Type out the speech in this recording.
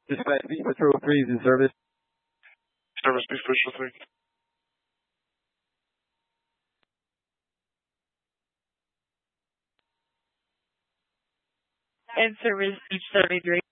Dispatch Beach Patrol 3 is in service. Service Beach Patrol 3. And service Beach 73.